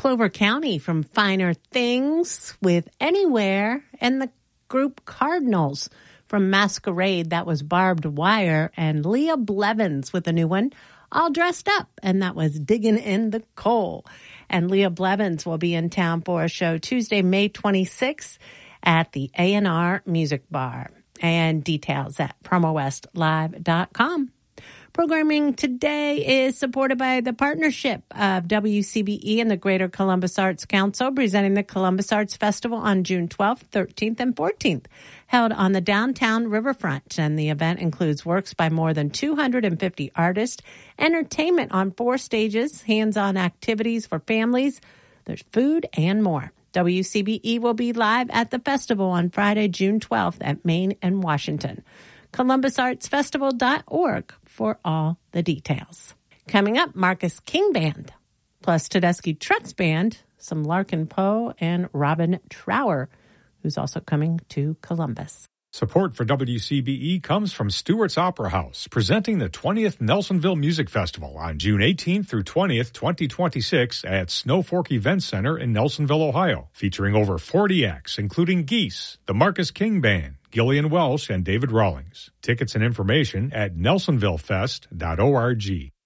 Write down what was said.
Clover County from Finer Things with Anywhere, and the group Cardinals from Masquerade. That was Barbed Wire, and Leah Blevins with a new one, All Dressed Up, and that was Digging in the Coal. And Leah Blevins will be in town for a show Tuesday, May 26th at the A&R Music Bar. And details at promowestlive.com. Programming today is supported by the partnership of WCBE and the Greater Columbus Arts Council, presenting the Columbus Arts Festival on June 12th, 13th, and 14th, held on the downtown riverfront. And the event includes works by more than 250 artists, entertainment on 4 stages, hands-on activities for families, there's food, and more. WCBE will be live at the festival on Friday, June 12th at Main and Washington. ColumbusArtsFestival.org for all the details. Coming up, Marcus King Band, plus Tedeschi Trucks Band, some Larkin Poe and Robin Trower, who's also coming to Columbus. Support for WCBE comes from Stewart's Opera House, presenting the 20th Nelsonville Music Festival on June 18th through 20th, 2026 at Snow Fork Event Center in Nelsonville, Ohio, featuring over 40 acts, including Geese, the Marcus King Band, Gillian Welsh, and David Rawlings. Tickets and information at nelsonvillefest.org.